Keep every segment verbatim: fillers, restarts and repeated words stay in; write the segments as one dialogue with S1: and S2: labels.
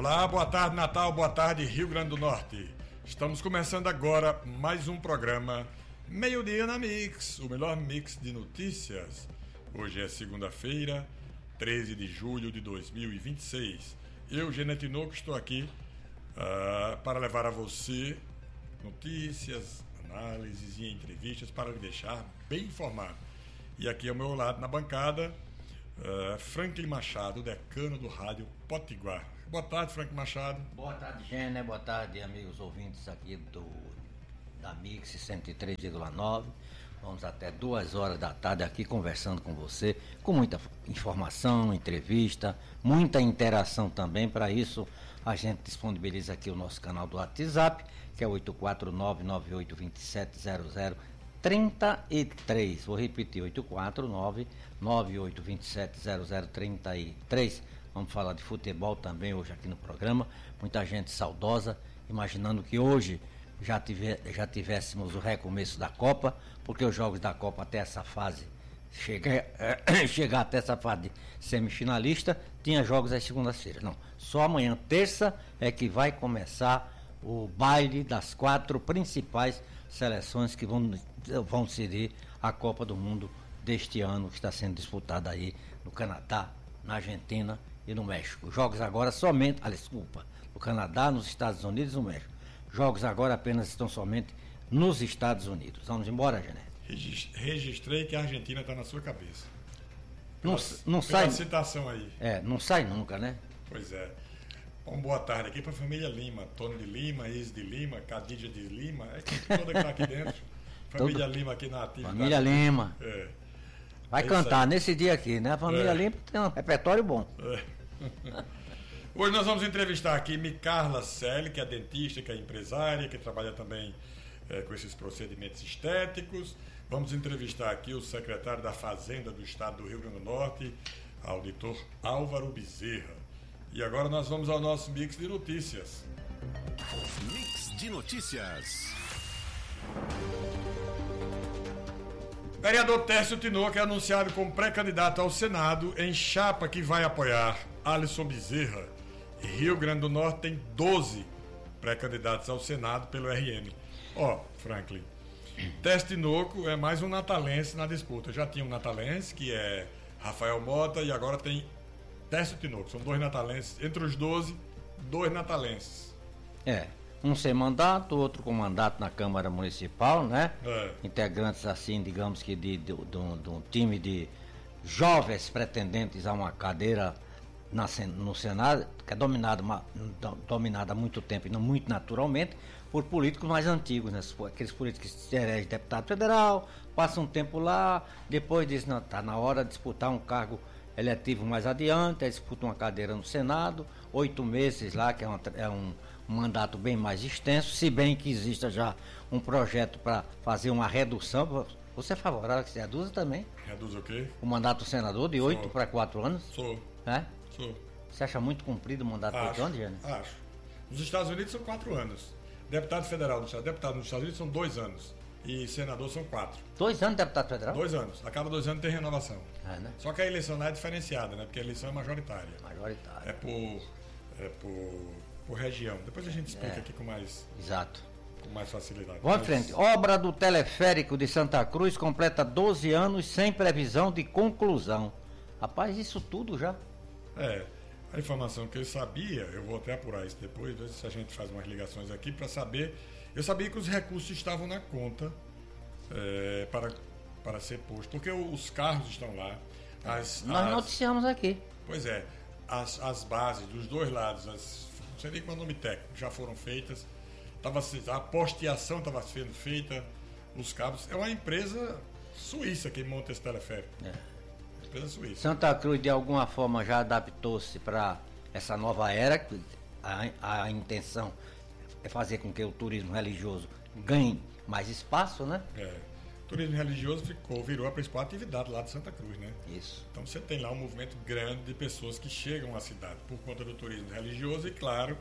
S1: Olá, boa tarde Natal, boa tarde Rio Grande do Norte. Estamos começando agora mais um programa Meio-Dia na Mix, o melhor mix de notícias. Hoje é segunda-feira, treze de julho de dois mil e vinte e seis. Eu, Genete Tinoco, estou aqui uh, para levar a você notícias, análises e entrevistas para lhe deixar bem informado. E aqui ao meu lado na bancada, uh, Franklin Machado, decano do Rádio Potiguar. Boa tarde, Franklin Machado.
S2: Boa tarde, Gêner. Boa tarde, amigos ouvintes aqui do, da Mix cento e três vírgula nove. Vamos até duas horas da tarde aqui conversando com você, com muita informação, entrevista, muita interação também. Para isso, a gente disponibiliza aqui o nosso canal do WhatsApp, que é oito quatro nove, nove oito dois sete zero zero três três. Vou repetir, oito quatro nove, nove oito dois sete zero zero três três. Vamos falar de futebol também hoje aqui no programa. Muita gente saudosa, imaginando que hoje já, tiver, já tivéssemos o recomeço da Copa, porque os jogos da Copa até essa fase, chegar, chegar até essa fase de semifinalista, tinha jogos às segundas-feiras. Não, só amanhã, terça, é que vai começar o baile das quatro principais seleções que vão, vão decidir a Copa do Mundo deste ano, que está sendo disputada aí no Canadá, na Argentina e no México. Jogos agora somente, ah, desculpa, no Canadá, nos Estados Unidos e no México. Jogos agora apenas estão somente nos Estados Unidos. Vamos embora, Genete?
S1: Registrei que a Argentina está na sua cabeça.
S2: Não,
S1: Pela,
S2: não
S1: pela
S2: sai.
S1: citação aí.
S2: É, não sai nunca, né?
S1: Pois é. Bom, boa tarde aqui para a família Lima. Tony de Lima, Is de Lima, Cadídia de Lima. É que toda que está aqui dentro. Família Todo... Lima aqui na atividade.
S2: Família Lima.
S1: É.
S2: Vai
S1: é
S2: cantar nesse dia aqui, né? A família
S1: é.
S2: Lima tem um repertório bom.
S1: É. Hoje nós vamos entrevistar aqui Micarla Selle, que é dentista, que é empresária, que trabalha também é, com esses procedimentos estéticos. Vamos entrevistar aqui o secretário da Fazenda do Estado do Rio Grande do Norte, auditor Álvaro Bezerra. E agora nós vamos ao nosso mix de notícias.
S3: Mix de notícias.
S1: Vereador Tércio Tinoco é anunciado como pré-candidato ao Senado em chapa que vai apoiar Alisson Bezerra. Rio Grande do Norte tem doze pré-candidatos ao Senado pelo R M. Ó, oh, Franklin, Tércio Tinoco é mais um natalense na disputa. Já tinha um natalense, que é Rafael Mota, e agora tem Tércio Tinoco. São dois natalenses. Entre os doze, dois natalenses.
S2: É. Um sem mandato, outro com mandato na Câmara Municipal, né?
S1: É.
S2: Integrantes, assim, digamos que de, de, de, de um time de jovens pretendentes a uma cadeira na, no Senado, que é dominado, dominada há muito tempo e não muito naturalmente por políticos mais antigos, né? Aqueles políticos que se elegem deputado federal, passam um tempo lá, depois dizem, não, está na hora de disputar um cargo eletivo mais adiante, aí disputa uma cadeira no Senado, oito meses lá, que é, uma, é um, um mandato bem mais extenso, se bem que exista já um projeto para fazer uma redução. Você é favorável que se reduza também?
S1: Reduz o quê?
S2: O mandato do senador de oito para quatro anos?
S1: Sou.
S2: É?
S1: Sou.
S2: Você acha muito comprido o mandato de oito anos, Jânio?
S1: Acho. Nos Estados Unidos são quatro anos. Deputado federal, deputado nos Estados Unidos são dois anos. E senador são quatro.
S2: Dois anos de deputado federal?
S1: Dois anos. A cada dois anos tem renovação.
S2: É, né?
S1: Só que a eleição lá é diferenciada, né? Porque a eleição é majoritária.
S2: Majoritária.
S1: É por, é por, por região. Depois a gente explica
S2: é.
S1: aqui com mais,
S2: Exato.
S1: com mais facilidade.
S2: Vamos
S1: Mas...
S2: em frente. Obra do teleférico de Santa Cruz completa doze anos sem previsão de conclusão. Rapaz, isso tudo já?
S1: É. A informação que eu sabia, eu vou até apurar isso depois, ver se a gente faz umas ligações aqui para saber. Eu sabia que os recursos estavam na conta é, para, para ser posto, porque os carros estão lá. As,
S2: Nós
S1: as,
S2: noticiamos aqui.
S1: Pois é, as, as bases dos dois lados, as, não sei nem qual é o nome técnico, já foram feitas. Tava, a posteação estava sendo feita nos cabos. É uma empresa suíça que monta esse teleférico.
S2: É.
S1: Empresa suíça.
S2: Santa Cruz de alguma forma já adaptou-se para essa nova era. A, a intenção é fazer com que o turismo religioso ganhe mais espaço, né?
S1: É. O turismo religioso ficou, virou a principal atividade lá de Santa Cruz, né?
S2: Isso.
S1: Então você tem lá um movimento grande de pessoas que chegam à cidade por conta do turismo religioso e, claro,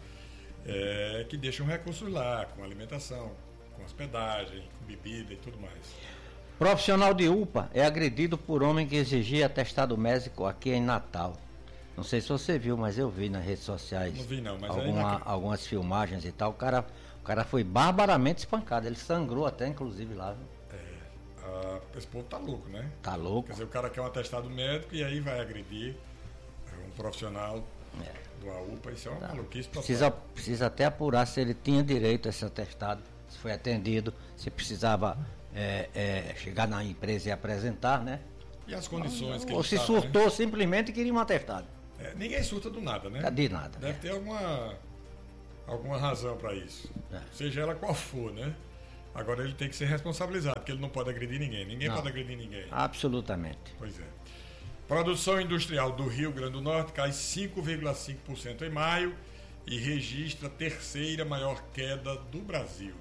S1: é, que deixam recursos lá, com alimentação, com hospedagem, com bebida e tudo mais.
S2: Profissional de U P A é agredido por homem que exigia atestado médico aqui em Natal. Não sei se você viu, mas eu vi nas redes sociais.
S1: Não vi não, mas
S2: alguma,
S1: aí
S2: algumas filmagens e tal. O cara, o cara foi barbaramente espancado. Ele sangrou até, inclusive, lá. Viu?
S1: É, a, esse povo tá louco, né?
S2: Tá louco.
S1: Quer dizer, o cara quer um atestado médico e aí vai agredir um profissional
S2: É.
S1: do A U P A. Isso é uma
S2: Tá.
S1: maluquice total.
S2: Precisa, precisa até apurar se ele tinha direito a esse atestado, se foi atendido, se precisava é, é, chegar na empresa e apresentar, né?
S1: E as condições que
S2: Ou
S1: ele
S2: se
S1: estava, né?
S2: surtou simplesmente e queria um atestado.
S1: É, ninguém surta do nada, né?
S2: De nada.
S1: Deve ter alguma, alguma razão para isso.
S2: É.
S1: Seja ela qual for, né? Agora ele tem que ser responsabilizado, porque ele não pode agredir ninguém. Ninguém
S2: Não.
S1: pode agredir ninguém.
S2: Absolutamente.
S1: Pois é. Produção industrial do Rio Grande do Norte cai cinco vírgula cinco por cento em maio e registra a terceira maior queda do Brasil.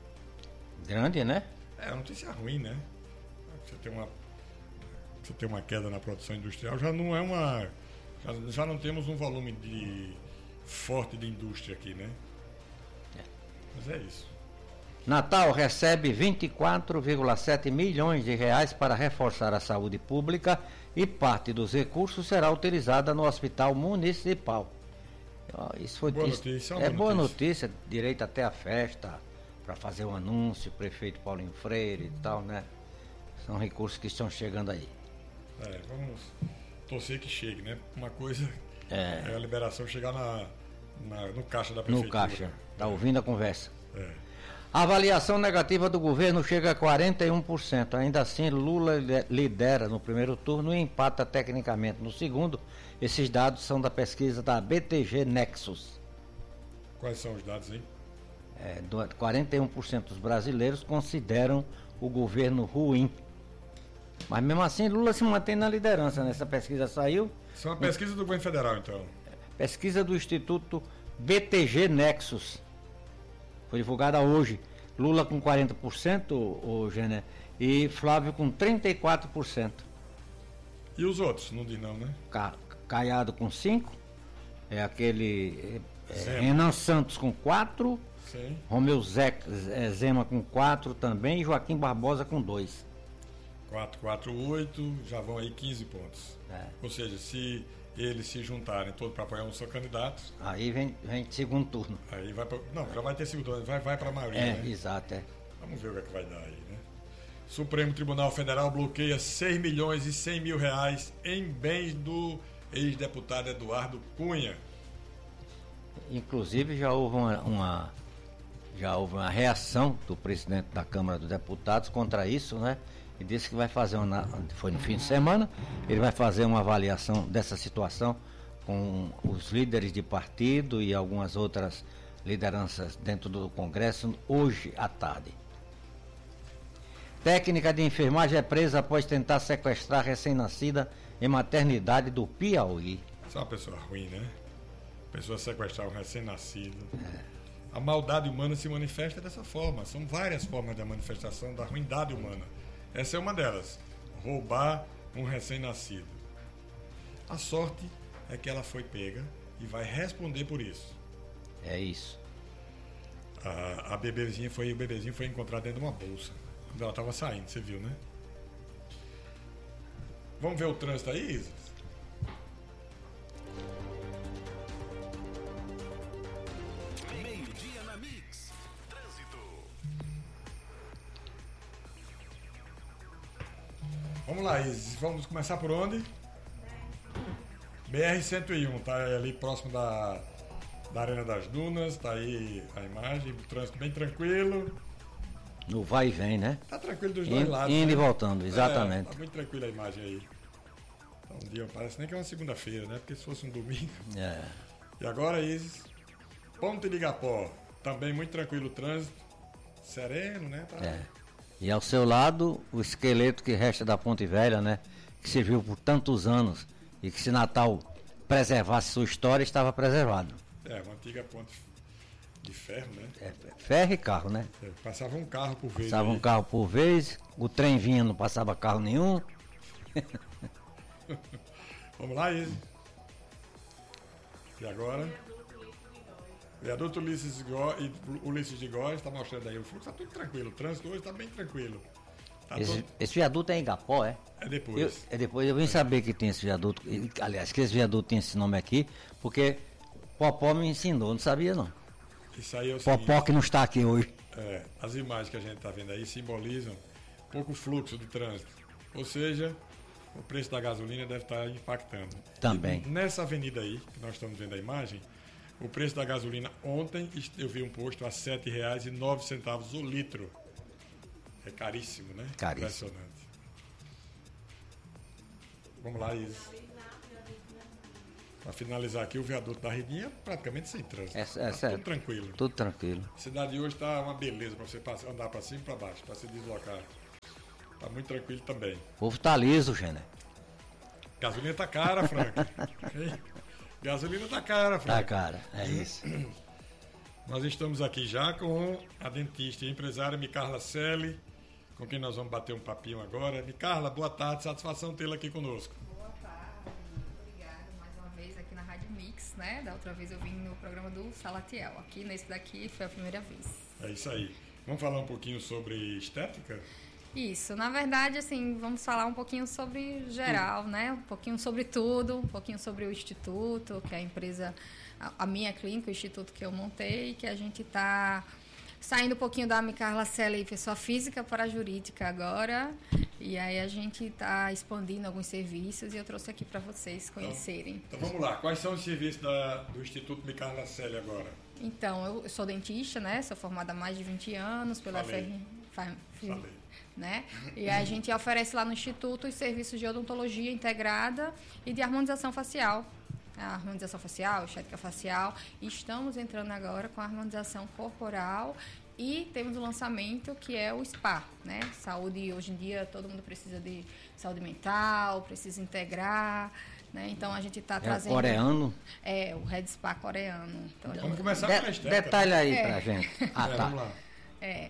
S2: Grande, né?
S1: É uma notícia ruim, né? Você tem uma, você tem uma queda na produção industrial, já não é uma. Já, já não temos um volume de forte de indústria aqui, né?
S2: É.
S1: Mas é isso.
S2: Natal recebe vinte e quatro vírgula sete milhões de reais para reforçar a saúde pública e parte dos recursos será utilizada no hospital municipal. Ó, Isso foi
S1: Boa
S2: isso-
S1: notícia, é uma
S2: é
S1: boa
S2: boa notícia, direito até a festa, para fazer um anúncio, prefeito Paulinho Freire e tal, né? São recursos que estão chegando aí.
S1: É, vamos torcer que chegue, né? Uma coisa
S2: É.
S1: é a liberação chegar na, na- no caixa da
S2: No
S1: prefeitura.
S2: caixa. Tá ouvindo a conversa?
S1: É.
S2: A avaliação negativa do governo chega a quarenta e um por cento. Ainda assim, Lula li- lidera no primeiro turno e empata tecnicamente no segundo. Esses dados são da pesquisa da B T G Nexus.
S1: Quais são os dados, hein?
S2: É, do- quarenta e um por cento dos brasileiros consideram o governo ruim. Mas mesmo assim, Lula se mantém na liderança. Nessa pesquisa saiu.
S1: Isso é uma pesquisa do governo federal, então.
S2: Pesquisa do Instituto B T G Nexus. Foi divulgada hoje. Lula com quarenta por cento, hoje, né? E Flávio com trinta e quatro por cento.
S1: E os outros? Não diz não, né?
S2: Ca- Caiado com cinco. É aquele. É, é,
S1: Zema.
S2: Renan Santos com quatro.
S1: Sim.
S2: Romeu Zé, é, Zema com quatro também. E Joaquim Barbosa com dois.
S1: quatro, quatro, oito, já vão aí quinze pontos.
S2: É.
S1: Ou seja, se eles se juntarem todos para apoiar um só candidato,
S2: Aí vem, vem segundo turno.
S1: aí vai para. Não, já vai ter segundo turno, vai, vai para a maioria,
S2: É,
S1: né?
S2: exato, é.
S1: Vamos ver o que, é que vai dar aí, né? Supremo Tribunal Federal bloqueia seis milhões e cem mil reais em bens do ex-deputado Eduardo Cunha.
S2: Inclusive já houve uma, uma- já houve uma reação do presidente da Câmara dos Deputados contra isso, né? E disse que vai fazer uma, foi no fim de semana, ele vai fazer uma avaliação dessa situação com os líderes de partido e algumas outras lideranças dentro do Congresso hoje à tarde. Técnica de enfermagem é presa após tentar sequestrar recém-nascida em maternidade do Piauí.
S1: Isso é uma pessoa ruim, né? Pessoa sequestrar um recém-nascido. A maldade humana se manifesta dessa forma. São várias formas da manifestação da ruindade humana. Essa é uma delas. Roubar um recém-nascido. A sorte é que ela foi pega e vai responder por isso.
S2: É isso.
S1: A, a bebezinha foi, o bebezinho foi encontrado dentro de uma bolsa. Quando ela estava saindo, você viu, né? Vamos ver o trânsito aí, Isa?
S3: Meio-dia na Mix. Trânsito.
S1: Vamos lá, Isis. Vamos começar por onde? B R cento e um, tá ali próximo da, da Arena das Dunas, tá aí a imagem, o trânsito bem tranquilo.
S2: No vai e vem, né?
S1: Tá tranquilo dos dois
S2: Indo,
S1: lados.
S2: indo
S1: né?
S2: e voltando,
S1: É,
S2: exatamente.
S1: tá muito tranquila a imagem aí. Tá um dia, parece nem que é uma segunda-feira, né? Porque se fosse um domingo.
S2: É.
S1: E agora, Isis, Ponte de Igapó, também muito tranquilo o trânsito, sereno, né? Tá...
S2: É. E ao seu lado, o esqueleto que resta da Ponte Velha, né? Que serviu por tantos anos e que se Natal preservasse sua história, estava preservado.
S1: É, uma antiga ponte de ferro, né?
S2: É, ferro e carro, né?
S1: É, passava um carro por vez.
S2: Passava
S1: aí.
S2: um carro por vez, o trem vinha, não passava carro nenhum.
S1: Vamos lá, Isis. E agora? Viaduto Ulisses de Góes, e Ulisses de Góes está mostrando aí o fluxo, está tudo tranquilo. O trânsito hoje está bem tranquilo. Tá
S2: Esse,
S1: todo-
S2: esse viaduto é em Igapó, é?
S1: É depois.
S2: Eu, é depois eu vim saber que tem esse viaduto, e, aliás, que esse viaduto tem esse nome aqui, porque Popó me ensinou, não sabia não.
S1: Isso aí é o
S2: Popó
S1: seguinte,
S2: que não está aqui hoje.
S1: é, as imagens que a gente está vendo aí simbolizam um pouco o fluxo do trânsito. Ou seja, o preço da gasolina deve estar impactando.
S2: Também.
S1: E nessa avenida aí, que nós estamos vendo a imagem, o preço da gasolina ontem eu vi um posto a sete reais e nove centavos o litro. É caríssimo, né?
S2: Caríssimo.
S1: Impressionante. Vamos lá, Isis. Para finalizar aqui, o viaduto da Riguinha praticamente sem trânsito.
S2: É, é
S1: Tá
S2: certo.
S1: tudo tranquilo.
S2: Tudo tranquilo.
S1: A cidade hoje está uma beleza para você passar- andar para cima e para baixo, para se deslocar. Está muito tranquilo também.
S2: O povo tá liso, Gêner.
S1: Gasolina tá cara, Frank. Ei, Gasolina tá cara,
S2: Tá,
S1: Frank.
S2: cara, é isso.
S1: Nós estamos aqui já com a dentista e empresária Micarla Selle, com quem nós vamos bater um papinho agora. Micarla, boa tarde, satisfação tê-la aqui conosco.
S4: Boa tarde, obrigada mais uma vez aqui na Rádio Mix, né? Da outra vez eu vim no programa do Salatiel. Aqui nesse daqui foi a primeira vez.
S1: É isso aí. Vamos falar um pouquinho sobre estética?
S4: Isso, na verdade, assim, vamos falar um pouquinho sobre geral, né? Um pouquinho sobre tudo, um pouquinho sobre o Instituto, que é a empresa, a, a minha clínica, o Instituto que eu montei, que a gente está saindo um pouquinho da Micarla Selle, pessoa física, para a jurídica agora. E aí a gente está expandindo alguns serviços e eu trouxe aqui para vocês conhecerem.
S1: Então vamos lá, quais são os serviços da- do Instituto Micarla Selle agora?
S4: Então, eu, eu sou dentista, né? Sou formada há mais de vinte anos pela
S1: Falei.
S4: F R, fa- fi-
S1: Falei.
S4: né? E a gente oferece lá no Instituto os serviços de odontologia integrada e de harmonização facial. A harmonização facial, estética facial. E estamos entrando agora com a harmonização corporal e temos o lançamento que é o spa, né? Saúde, hoje em dia todo mundo precisa de saúde mental, precisa integrar, né? Então a gente está
S2: É
S4: trazendo...
S2: coreano.
S4: É, o Red Spa coreano. Então, a gente-
S1: Vamos começar
S2: De-
S1: com a estética.
S2: detalhe aí
S4: É.
S2: pra gente. Ah,
S1: É,
S2: tá.
S1: vamos lá.
S4: É,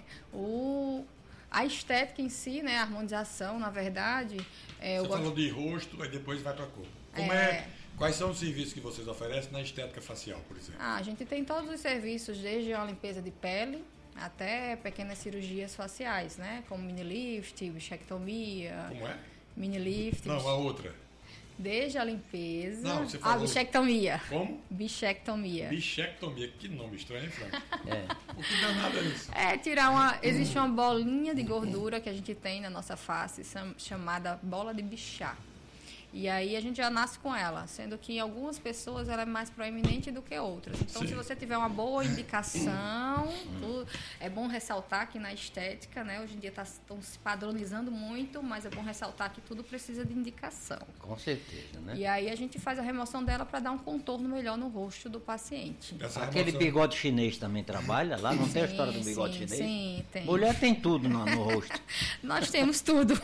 S4: o, a estética em si, né, a harmonização, na verdade, é, eu
S1: Você
S4: gosto-
S1: falou de rosto, aí depois vai para corpo. Como é.
S4: É.
S1: Quais são os serviços que vocês oferecem na estética facial, por exemplo?
S4: Ah, a gente tem todos os serviços, desde a limpeza de pele até pequenas cirurgias faciais, né, como mini lift, bichectomia,
S1: Como é?
S4: mini lift,
S1: Não, a outra.
S4: desde a limpeza,
S1: Não, você
S4: a
S1: falou-
S4: bichectomia,
S1: Como?
S4: bichectomia.
S1: Bichectomia. Que nome estranho, hein, Frank?
S2: É.
S1: O que danado é isso?
S4: É tirar uma. Existe uma bolinha de gordura que a gente tem na nossa face, cham- chamada bola de bichá. E aí a gente já nasce com ela, sendo que em algumas pessoas ela é mais proeminente do que outras. Então,
S1: Sim.
S4: se você tiver uma boa indicação, tu- é bom ressaltar que na estética, né, hoje em dia estão se padronizando muito, mas é bom ressaltar que tudo precisa de indicação.
S2: Com certeza, né?
S4: E aí a gente faz a remoção dela para dar um contorno melhor no rosto do paciente.
S1: Essa
S2: Aquele
S1: remoção-
S2: bigode chinês também trabalha lá? Não tem a história do
S4: Sim,
S2: bigode
S4: sim,
S2: chinês?
S4: sim, tem.
S2: Mulher tem tudo no, no rosto.
S4: Nós temos tudo.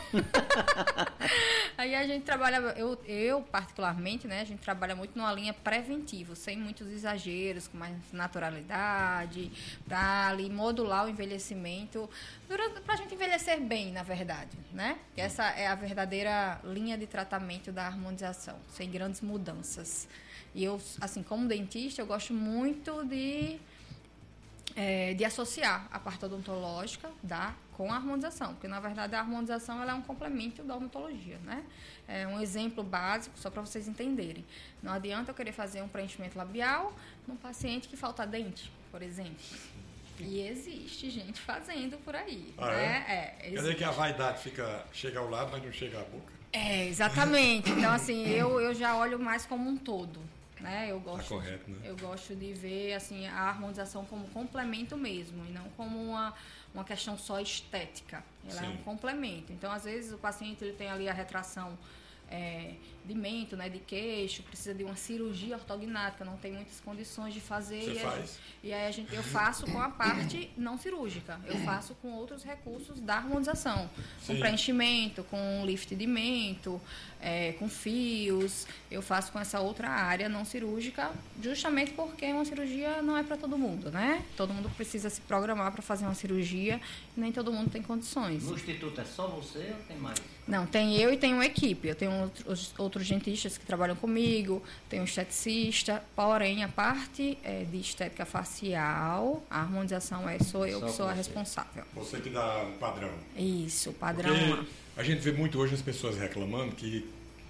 S4: Aí a gente trabalha, eu, eu particularmente, né, a gente trabalha muito numa linha preventiva, sem muitos exageros, com mais naturalidade, para ali modular o envelhecimento, para a gente envelhecer bem, na verdade, né? Essa é a verdadeira linha de tratamento da harmonização, sem grandes mudanças. E eu, assim, como dentista, eu gosto muito de é, de associar a parte odontológica da, com a harmonização, porque na verdade a harmonização ela é um complemento da odontologia, né? É um exemplo básico, só para vocês entenderem. Não adianta eu querer fazer um preenchimento labial num paciente que falta dente, por exemplo. E existe gente fazendo por aí.
S1: Ah,
S4: né?
S1: é?
S4: É,
S1: Quer dizer
S4: existe.
S1: que a vaidade fica, chega ao lado, mas não chega à boca?
S4: É, exatamente. Então, assim, eu, eu já olho mais como um todo. Né? Eu gosto,
S1: Tá correto, né?
S4: eu gosto de ver assim, a harmonização como complemento mesmo, e não como uma, uma questão só estética. Ela
S1: Sim.
S4: é um complemento. Então, às vezes, o paciente ele tem ali a retração é, de mento, né, de queixo, precisa de uma cirurgia ortognática, não tem muitas condições de fazer.
S1: Você
S4: e, a
S1: faz?
S4: gente- e aí a gente, eu faço com a parte não cirúrgica, eu faço com outros recursos da harmonização, com
S1: Sim.
S4: preenchimento, com lift de mento, é, com fios, eu faço com essa outra área não cirúrgica, justamente porque uma cirurgia não é para todo mundo, né? Todo mundo precisa se programar para fazer uma cirurgia, e nem todo mundo tem condições.
S2: No instituto é só você ou tem mais?
S4: Não, tem eu e tem uma equipe. Eu tenho outros, outros outros dentistas que trabalham comigo, tem um esteticista, porém a parte é, de estética facial, a harmonização é sou eu
S2: Só
S4: que sou a
S2: você.
S4: responsável.
S1: Você que dá um padrão.
S4: Isso, o padrão.
S1: Porque a gente vê muito hoje as pessoas reclamando que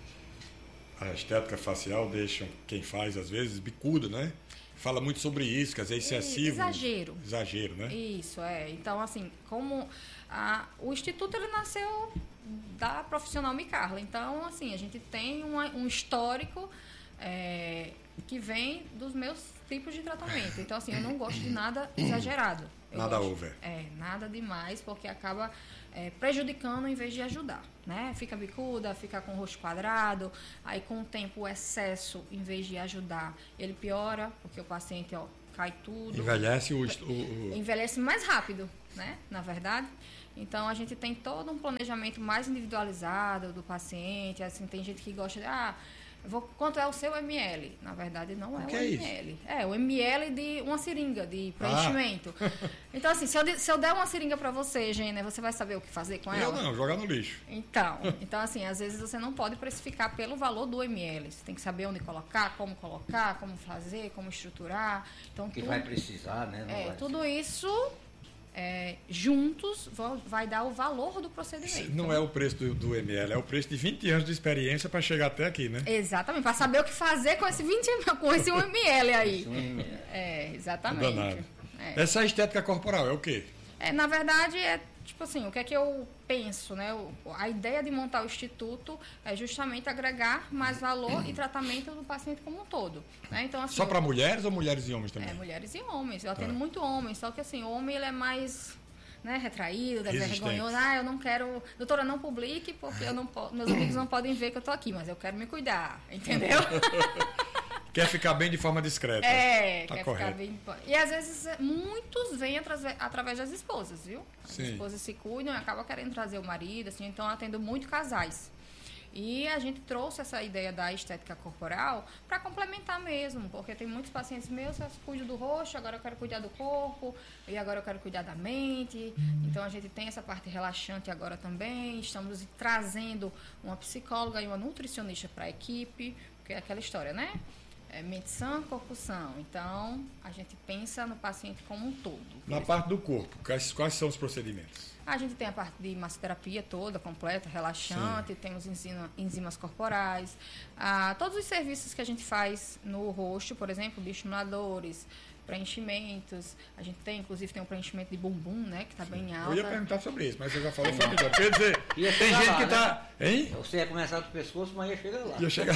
S1: a estética facial deixa quem faz, às vezes, bicudo, né? Fala muito sobre isso, que às vezes é excessivo.
S4: Exagero.
S1: Exagero, né?
S4: Isso, é. Então, assim, como a, o Instituto ele nasceu da profissional Micarla. Então, assim, a gente tem uma, um histórico é, que vem dos meus tipos de tratamento. Então, assim, eu não gosto de nada exagerado. Eu
S1: Nada
S4: gosto,
S1: over.
S4: É, nada demais, porque acaba é, prejudicando em vez de ajudar, né? Fica bicuda, fica com o rosto quadrado, aí com o tempo o excesso, em vez de ajudar, ele piora, porque o paciente, ó, cai tudo.
S1: Envelhece o, o, o...
S4: Envelhece mais rápido, né? Na verdade. Então, a gente tem todo um planejamento mais individualizado do paciente. Assim, tem gente que gosta de... Ah, eu vou, quanto é o seu M L? Na verdade, não é o,
S1: que
S4: o
S1: é
S4: M L. É, o M L de uma seringa de preenchimento.
S1: Ah.
S4: Então, assim, se eu, se eu der uma seringa para você, Gênia, você vai saber o que fazer com
S1: Eu
S4: ela?
S1: não, jogar no lixo.
S4: Então, então, assim, às vezes você não pode precificar pelo valor do M L. Você tem que saber onde colocar, como colocar, como fazer, como estruturar. Então,
S2: Que
S4: tudo,
S2: vai precisar, né? Não
S4: é,
S2: vai
S4: tudo
S2: ser.
S4: isso é, juntos vão- vai dar o valor do procedimento.
S1: Não é o preço do, do M L, é o preço de vinte anos de experiência para chegar até aqui, né?
S4: Exatamente, para saber o que fazer com esse vinte, com esse um M L aí.
S2: Sim,
S4: É, exatamente.
S1: Danado.
S4: É.
S1: Essa estética corporal é o quê?
S4: É, na verdade, é tipo assim, o que é que eu penso, né? O- A ideia de montar o instituto é justamente agregar mais valor e tratamento do paciente como um todo, né? Então, assim,
S1: Só para mulheres ou mulheres e homens também?
S4: é, mulheres e homens. Eu atendo
S1: Tá.
S4: muito homens, só que assim, o homem ele é mais, né, retraído, é
S1: Resistente.
S4: vergonhoso. Ah, eu não quero, doutora, não publique porque eu não po- meus amigos não podem ver que eu tô aqui, mas eu quero me cuidar, entendeu?
S1: Quer ficar bem de forma discreta.
S4: É,
S1: Tá
S4: quer
S1: correto.
S4: ficar bem. E às vezes é, muitos vêm atrás- através das esposas, viu? As
S1: Sim.
S4: esposas se cuidam e acabam querendo trazer o marido, assim, então eu atendo muito casais. E a gente trouxe essa ideia da estética corporal para complementar mesmo, porque tem muitos pacientes meus que cuidam do rosto, agora eu quero cuidar do corpo, e agora eu quero cuidar da mente. Então a gente tem essa parte relaxante agora também. Estamos trazendo uma psicóloga e uma nutricionista para a equipe, porque é aquela história, né? É mente sã, corpo são. Então, a gente pensa no paciente como um todo.
S1: Na parte do corpo, quais, quais são os procedimentos?
S4: A gente tem a parte de massoterapia toda, completa, relaxante, temos enzima- enzimas corporais, ah, todos os serviços que a gente faz no rosto, por exemplo, bioestimuladores, preenchimentos. A gente tem, inclusive, tem um preenchimento de bumbum, né, que está bem alto.
S1: Eu ia perguntar sobre isso, mas você já falou, foi melhor. Quer dizer,
S2: Ia
S1: tem
S2: chegar
S1: gente
S2: lá,
S1: que
S2: né?
S1: tá... Hein?
S2: Você ia começar do pescoço, mas ia chegar lá.
S1: Ia chegar...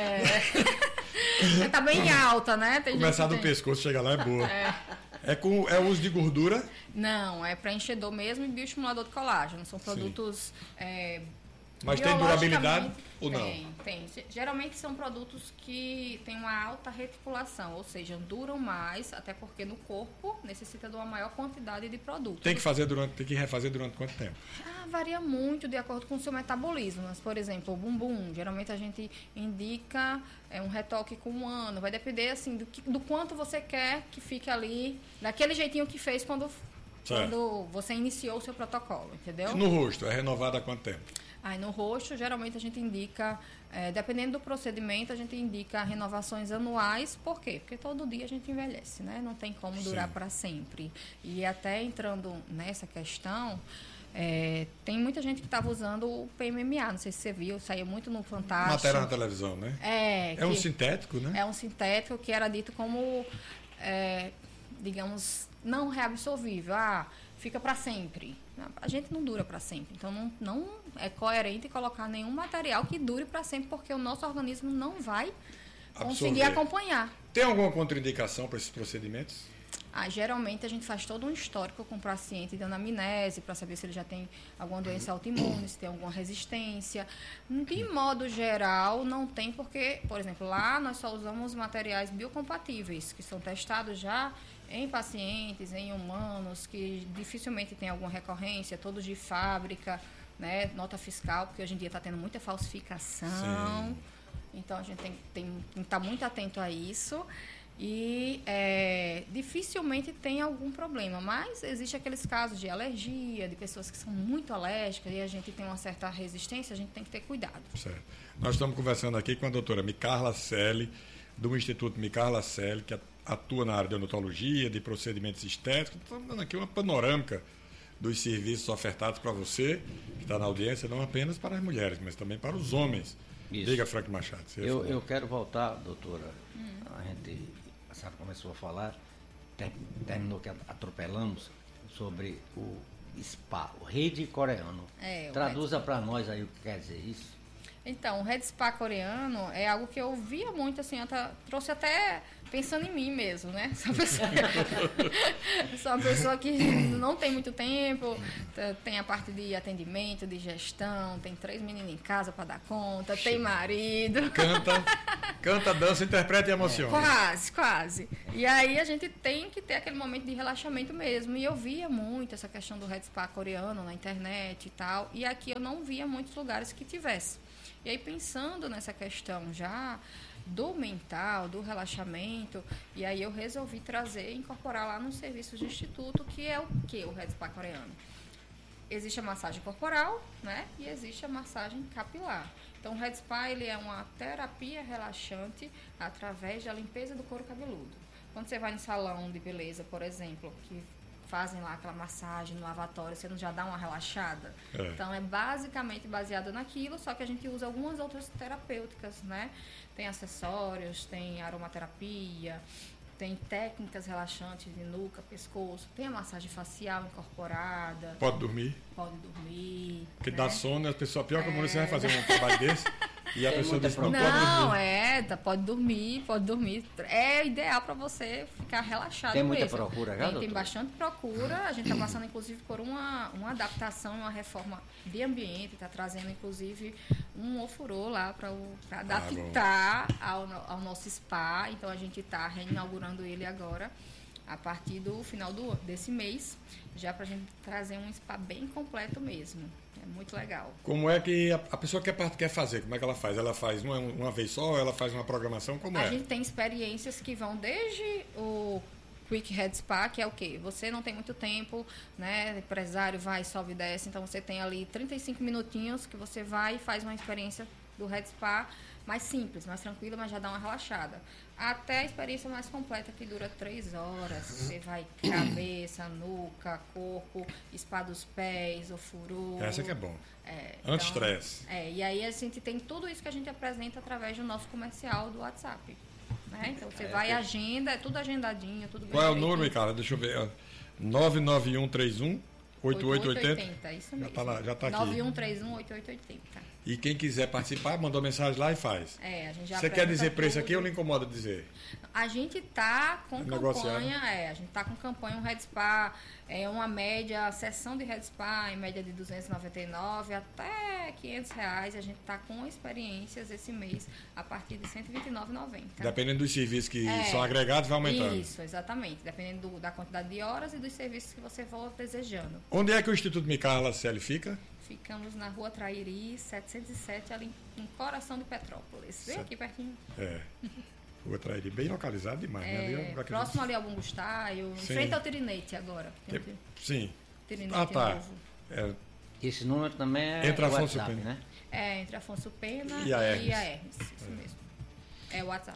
S4: Está bem alta, né? Tem gente
S1: Começar
S4: que
S1: do
S4: tem-
S1: pescoço, chegar lá é boa. É, com, é uso de gordura,
S4: Não, é preenchedor mesmo e bioestimulador de colágeno. São produtos é,
S1: mas tem durabilidade
S4: biologicamente-
S1: ou não?
S4: Tem, tem. Ge- Geralmente são produtos que têm uma alta reticulação, ou seja, duram mais, até porque no corpo necessita de uma maior quantidade de produto.
S1: Tem que fazer durante, tem que refazer durante quanto tempo?
S4: Ah, varia muito de acordo com o seu metabolismo. Mas, por exemplo, o bumbum, geralmente a gente indica é, um retoque com um ano. Vai depender assim do, que- do quanto você quer que fique ali, daquele jeitinho que fez quando,
S1: Certo.
S4: quando você iniciou o seu protocolo, entendeu?
S1: No rosto, é renovado há quanto tempo?
S4: Aí no rosto, geralmente a gente indica, é, dependendo do procedimento, a gente indica renovações anuais. Por quê? Porque todo dia a gente envelhece, né? Não tem como durar
S1: Sim.
S4: para sempre. E até entrando nessa questão, é, tem muita gente que estava usando o P M M A, não sei se você viu, saiu muito no Fantástico.
S1: Matéria na televisão, né?
S4: É,
S1: É um
S4: que-
S1: sintético, né?
S4: é um sintético que era dito como, é, digamos, não reabsorvível. Ah, fica para sempre. Não, a gente não dura para sempre. Então, não, não é coerente colocar nenhum material que dure para sempre, porque o nosso organismo não vai conseguir
S1: Absorver.
S4: acompanhar.
S1: Tem alguma contraindicação para esses procedimentos?
S4: Ah, geralmente, a gente faz todo um histórico com o paciente de anamnese para saber se ele já tem alguma doença autoimune, se tem alguma resistência. De modo geral, não tem porque, por exemplo, lá nós só usamos materiais biocompatíveis, que são testados já em pacientes, em humanos, que dificilmente tem alguma recorrência, todos de fábrica, né, nota fiscal, porque hoje em dia está tendo muita falsificação.
S1: Sim.
S4: Então, a gente tem, tem, tem que estar muito atento a isso. e é, dificilmente tem algum problema, mas existe aqueles casos de alergia, de pessoas que são muito alérgicas e a gente tem uma certa resistência, a gente tem que ter cuidado.
S1: Certo. Nós estamos conversando aqui com a doutora Micarla Selle, do Instituto Micarla Selle, que atua na área de odontologia, de procedimentos estéticos. Estamos dando aqui uma panorâmica dos serviços ofertados para você, que está na audiência, não apenas para as mulheres, mas também para os homens.
S2: Isso.
S1: Diga, Frank Machado.
S2: Eu, eu quero voltar, doutora. Hum. A gente, a senhora começou a falar, ter, terminou que atropelamos, sobre o spa, o rede coreano.
S4: É,
S2: Traduza para nós aí o que quer dizer isso.
S4: Então, o Red Spa coreano é algo que eu via muito, assim, eu tá, trouxe até pensando em mim mesmo, né? Sou uma pessoa, sou uma pessoa que não tem muito tempo, tem a parte de atendimento, de gestão, tem três meninos em casa para dar conta, tem marido.
S1: Canta, canta, dança, interpreta e emociona.
S4: É, quase, quase. E aí a gente tem que ter aquele momento de relaxamento mesmo. E eu via muito essa questão do Red Spa coreano na internet e tal, e aqui eu não via muitos lugares que tivesse. E aí, pensando nessa questão já do mental, do relaxamento, e aí eu resolvi trazer, incorporar lá no serviço de instituto, que é o que o Red Spa coreano. Existe a massagem corporal, né? E existe a massagem capilar. Então, o Red Spa, ele é uma terapia relaxante através da limpeza do couro cabeludo. Quando você vai no salão de beleza, por exemplo, que fazem lá aquela massagem no lavatório, você não já dá uma relaxada? É. Então, é basicamente baseado naquilo, só que a gente usa algumas outras terapêuticas, né? Tem acessórios, tem aromaterapia, tem técnicas relaxantes de nuca, pescoço, tem a massagem facial incorporada.
S1: Pode dormir?
S4: Pode dormir.
S1: Porque
S4: né?
S1: dá sono, a pessoa, pior que é. Você vai fazer um trabalho desse e a
S2: tem
S1: pessoa diz, não,
S4: não
S1: pode dormir.
S4: Não, é, tá, pode dormir, pode dormir. É ideal para você ficar relaxado
S2: Tem muita
S4: mesmo.
S2: procura já,
S4: tem, tem bastante procura, a gente está passando inclusive por uma, uma adaptação, uma reforma de ambiente, está trazendo inclusive um ofurô lá para adaptar ah, ao, ao nosso spa, então a gente está reinaugurando ele agora, a partir do final do, desse mês, já para a gente trazer um spa bem completo mesmo. É muito legal.
S1: Como é que a, a pessoa quer, quer fazer? Como é que ela faz? Ela faz uma, uma vez só? Ela faz uma programação? Como
S4: a
S1: é?
S4: A gente tem experiências que vão desde o Quick Head Spa, que é o quê? Você não tem muito tempo, né? Empresário vai, sobe e desce, então você tem ali trinta e cinco minutinhos que você vai e faz uma experiência do Head Spa mais simples, mais tranquila, mas já dá uma relaxada. Até a experiência mais completa, que dura três horas. Você vai cabeça, nuca, corpo, spa dos pés, ofurô.
S1: Essa que é bom.
S4: É,
S1: Anti-estresse.
S4: Então, é, e aí a gente tem tudo isso que a gente apresenta através do nosso comercial do WhatsApp. Né? Então você é, vai, é. agenda, é tudo agendadinho, tudo bem.
S1: Qual é o número, Ricardo? Deixa eu ver. nove nove um três um oito oito oito zero.
S4: Isso mesmo.
S1: Já está lá, já está aqui.
S4: nove um três um oito oito oito zero.
S1: E quem quiser participar, mandou mensagem lá e faz.
S4: É, a gente já
S1: Você quer dizer preço aqui ou não incomoda dizer?
S4: A gente tá com
S1: Negociar,
S4: campanha,
S1: né?
S4: é, a gente tá com campanha, um Red Spa, é uma média, a sessão de Red Spa em média de duzentos e noventa e nove até quinhentos reais. A gente tá com experiências esse mês a partir de cento e vinte e nove reais e noventa centavos.
S1: Dependendo dos serviços que
S4: é,
S1: são agregados, vai aumentando.
S4: Isso, exatamente. Dependendo do, da quantidade de horas e dos serviços que você for desejando.
S1: Onde é que o Instituto Micarla Selle fica?
S4: Ficamos na Rua Trairi, setecentos e sete, ali no coração de Petrópolis. Bem aqui pertinho.
S1: É. Rua Trairi, bem localizado demais.
S4: É,
S1: né? Ali é
S4: próximo ali ao Bom Gustáio, em frente ao Tirinete agora.
S1: Tem, sim.
S4: Tirinete
S1: ah, tá.
S4: novo.
S1: É.
S2: Esse número também é
S1: entre
S2: o
S1: Afonso
S2: WhatsApp,
S1: Pena,
S2: né?
S4: É, entre Afonso Pena
S1: e a Hermes.
S4: E a Hermes, isso é. mesmo. É o WhatsApp.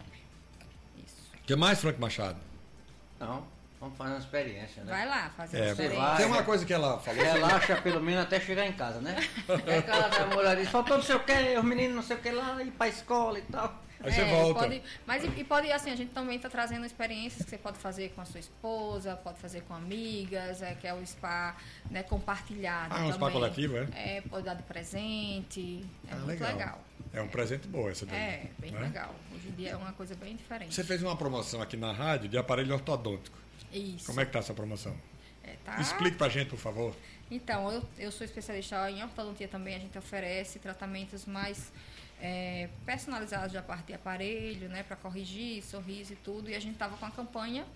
S4: Isso.
S1: O que mais, Frank Machado?
S2: Não, vamos fazer uma experiência, né?
S4: Vai lá, fazer
S1: é,
S4: uma experiência.
S2: Vai,
S1: tem uma coisa que ela falou.
S2: Relaxa pelo menos até chegar em casa, né? É aquela namorada diz, faltou não sei o que, os meninos não sei o que lá, ir pra escola e tal.
S1: Aí você é, volta.
S4: Pode, mas e, e pode, assim, a gente também está trazendo experiências que você pode fazer com a sua esposa, pode fazer com amigas, é, que é o spa, né, compartilhado.
S1: Ah, um
S4: também.
S1: spa coletivo, é?
S4: É, pode dar de presente. É ah, muito legal. legal.
S1: É um presente bom essa daí.
S4: É, bem
S1: né?
S4: legal. Hoje em dia é uma coisa bem diferente.
S1: Você fez uma promoção aqui na rádio de aparelho ortodôntico.
S4: Isso.
S1: Como é que está essa promoção?
S4: É, tá...
S1: Explique pra gente, por favor.
S4: Então, eu, eu sou especialista em ortodontia também, a gente oferece tratamentos mais é, personalizados da parte de aparelho, né, para corrigir sorriso e tudo, e a gente estava com a campanha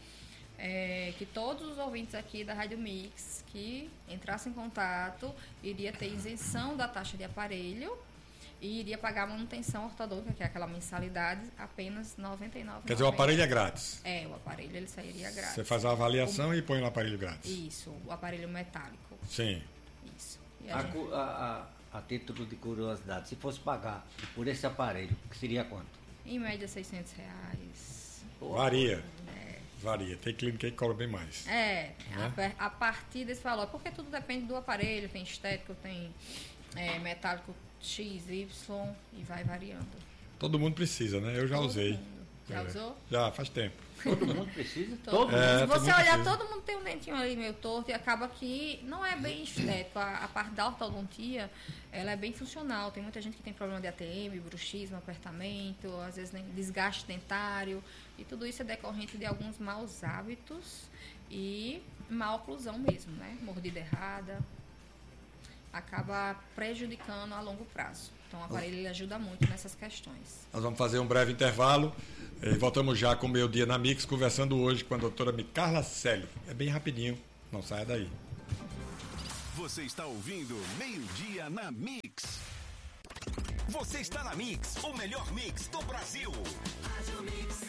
S4: é, que todos os ouvintes aqui da Rádio Mix que entrassem em contato iria ter isenção da taxa de aparelho e iria pagar a manutenção ortodôntica, que é aquela mensalidade, apenas noventa e nove reais.
S1: Quer dizer, o aparelho é grátis?
S4: É, o aparelho ele sairia grátis.
S1: Você faz a avaliação o... e põe no aparelho grátis?
S4: Isso, o aparelho metálico.
S1: Sim.
S4: Isso.
S2: A, gente... a, a, a título de curiosidade, se fosse pagar por esse aparelho, que seria quanto?
S4: Em média, seiscentos reais.
S1: Varia. É. Varia. Tem clínica que cobra bem mais.
S4: É, né? a, a partir desse valor, porque tudo depende do aparelho, tem estético, tem é, metálico X, Y e vai variando.
S1: Todo mundo precisa, né? Eu já
S4: todo
S1: usei.
S4: Mundo. Já
S1: é.
S4: usou?
S1: Já, faz tempo.
S2: Todo mundo precisa?
S4: Todo
S2: todo
S4: mundo.
S1: É,
S4: Se você
S1: todo
S4: olhar,
S1: mundo
S4: todo mundo tem um dentinho ali meio torto e acaba que não é bem estético. A, a parte da ortodontia, ela é bem funcional. Tem muita gente que tem problema de A T M, bruxismo, apertamento, às vezes desgaste dentário. E tudo isso é decorrente de alguns maus hábitos e má oclusão mesmo, né? Mordida errada. Acaba prejudicando a longo prazo. Então, o aparelho ele ajuda muito nessas questões.
S1: Nós vamos fazer um breve intervalo e voltamos já com o Meio Dia na Mix, conversando hoje com a doutora Carla Célio. É bem rapidinho, não saia daí.
S3: Você está ouvindo Meio Dia na Mix. Você está na Mix, o melhor mix do Brasil. Rádio Mix.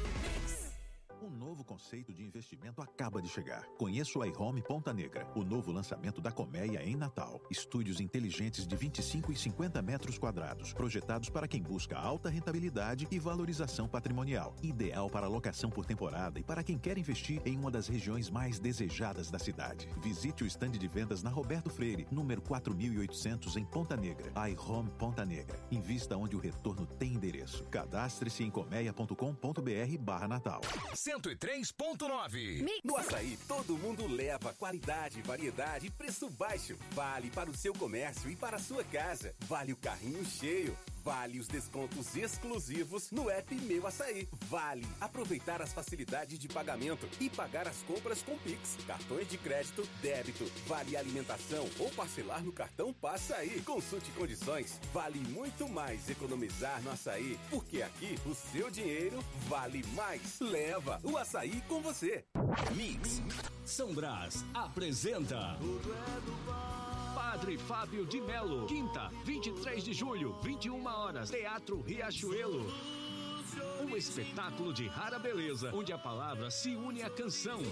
S5: Um novo conceito de investimento acaba de chegar. Conheça o iHome Ponta Negra, o novo lançamento da Colmeia em Natal. Estúdios inteligentes de vinte e cinco e cinquenta metros quadrados, projetados para quem busca alta rentabilidade e valorização patrimonial. Ideal para locação por temporada e para quem quer investir em uma das regiões mais desejadas da cidade. Visite o estande de vendas na Roberto Freire, número quatro mil e oitocentos em Ponta Negra. iHome Ponta Negra. Invista onde o retorno tem endereço. Cadastre-se em colmeia ponto com ponto br barra Natal.
S3: cento e três ponto nove.
S6: No açaí, todo mundo leva qualidade, variedade e preço baixo. Vale para o seu comércio e para a sua casa. Vale o carrinho cheio. Vale os descontos exclusivos no app Meu Açaí. Vale aproveitar as facilidades de pagamento e pagar as compras com Pix, cartões de crédito, débito. Vale alimentação ou parcelar no cartão Passaí. Consulte condições. Vale muito mais economizar no açaí, porque aqui o seu dinheiro vale mais. Leva o açaí com você.
S3: Mix. São Brás apresenta Padre Fábio de Melo, quinta, vinte e três de julho, vinte e uma horas, Teatro Riachuelo. Um espetáculo de rara beleza, onde a palavra se une à canção.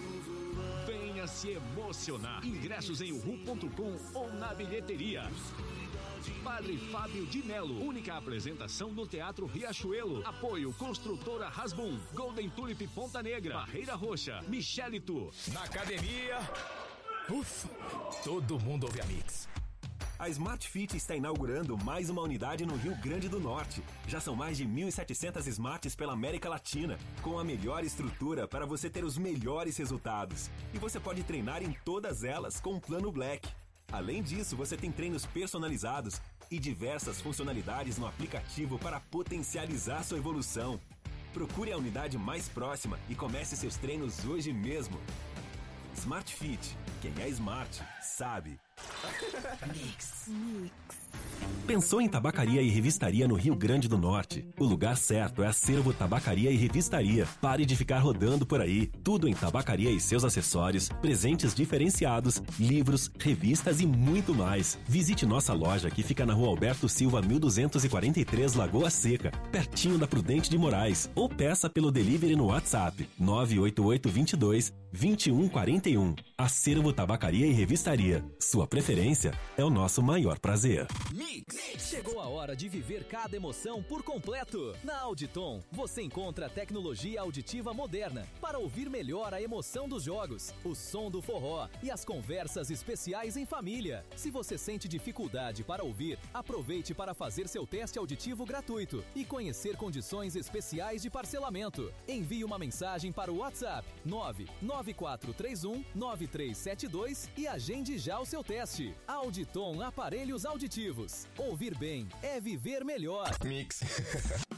S3: Venha se emocionar. Ingressos em uhu ponto com ou na bilheteria. Padre Fábio de Melo, única apresentação no Teatro Riachuelo. Apoio Construtora Rasbum, Golden Tulip Ponta Negra, Barreira Roxa, Michelito.
S7: Na academia, ufa, todo mundo ouve a Mix.
S6: A Smart Fit está inaugurando mais uma unidade no Rio Grande do Norte. Já são mais de mil e setecentas Smarts pela América Latina, com a melhor estrutura para você ter os melhores resultados. E você pode treinar em todas elas com o Plano Black. Além disso, você tem treinos personalizados e diversas funcionalidades no aplicativo para potencializar sua evolução. Procure a unidade mais próxima e comece seus treinos hoje mesmo. Smart Fit. Quem é smart, sabe.
S3: Mix.
S6: Mix. Pensou em tabacaria e revistaria no Rio Grande do Norte? O lugar certo é Acervo Tabacaria e Revistaria. Pare de ficar rodando por aí. Tudo em tabacaria e seus acessórios, presentes diferenciados, livros, revistas e muito mais. Visite nossa loja que fica na Rua Alberto Silva, mil duzentos e quarenta e três, Lagoa Seca, pertinho da Prudente de Moraes. Ou peça pelo delivery no WhatsApp nove oito oito dois dois, dois um quatro um. Acervo Tabacaria e Revistaria. Sua preferência é o nosso maior prazer.
S7: Mix. Chegou a hora de viver cada emoção por completo. Na Auditon, você encontra tecnologia auditiva moderna para ouvir melhor a emoção dos jogos, o som do forró e as conversas especiais em família. Se você sente dificuldade para ouvir, aproveite para fazer seu teste auditivo gratuito e conhecer condições especiais de parcelamento. Envie uma mensagem para o WhatsApp nove nove quatro três um nove três sete dois e agende já o seu teste. Auditon Aparelhos Auditivos. Ouvir bem é viver melhor.
S8: Mix.